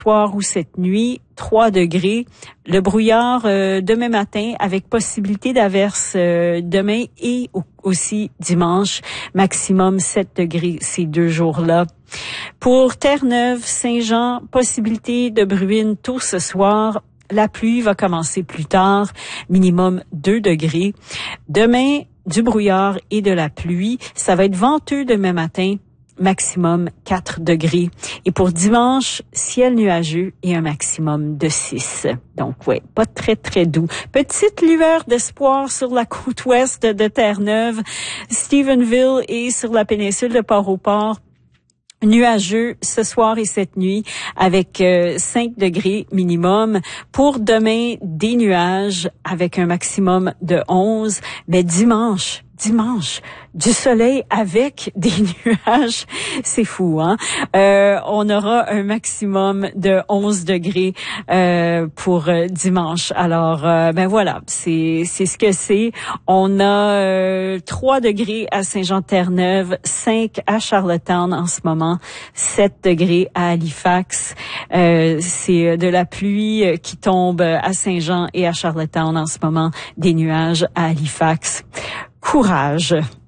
soir ou cette nuit, 3 degrés. Le brouillard demain matin avec possibilité d'averse demain et aussi dimanche, maximum 7 degrés ces 2 jours-là. Pour Terre-Neuve, Saint-Jean, possibilité de bruine tôt ce soir. La pluie va commencer plus tard, minimum 2 degrés. Demain, du brouillard et de la pluie. Ça va être venteux demain matin. Maximum 4 degrés. Et pour dimanche, ciel nuageux et un maximum de 6. Donc, ouais, pas très, très doux. Petite lueur d'espoir sur la côte ouest de Terre-Neuve, Stephenville et sur la péninsule de Port-au-Port. Nuageux ce soir et cette nuit avec 5 degrés minimum. Pour demain, des nuages avec un maximum de 11. Mais dimanche, du soleil avec des nuages. C'est fou, hein? On aura un maximum de 11 degrés pour dimanche. Alors, ben voilà, c'est ce que c'est. On a 3 degrés à Saint-Jean-Terre-Neuve, 5 à Charlottetown en ce moment, 7 degrés à Halifax. C'est de la pluie qui tombe à Saint-Jean et à Charlottetown en ce moment, des nuages à Halifax. Courage!